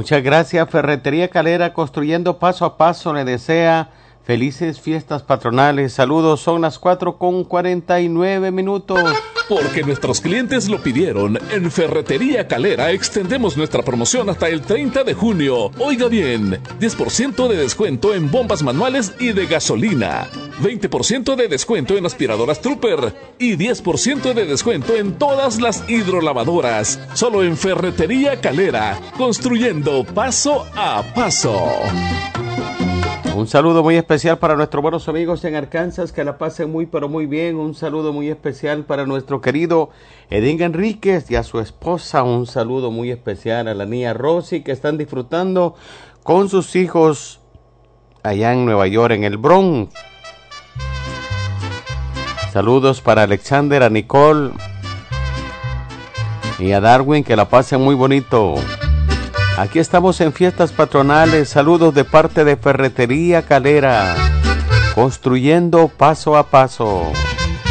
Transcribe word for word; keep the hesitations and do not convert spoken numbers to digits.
Muchas gracias. Ferretería Calera, construyendo paso a paso, le desea felices fiestas patronales. Saludos, son las cuatro con cuarenta y nueve minutos. Porque nuestros clientes lo pidieron, en Ferretería Calera extendemos nuestra promoción hasta el treinta de junio. Oiga bien, diez por ciento de descuento en bombas manuales y de gasolina, veinte por ciento de descuento en aspiradoras Trooper y diez por ciento de descuento en todas las hidrolavadoras. Solo en Ferretería Calera, construyendo paso a paso. Un saludo muy especial para nuestros buenos amigos en Arkansas, que la pasen muy pero muy bien. Un saludo muy especial para nuestro querido Edín Enríquez y a su esposa. Un saludo muy especial a la niña Rosy, que están disfrutando con sus hijos allá en Nueva York, en el Bronx. Saludos para Alexander, a Nicole y a Darwin, que la pasen muy bonito. Aquí estamos en fiestas patronales. Saludos de parte de Ferretería Calera, construyendo paso a paso.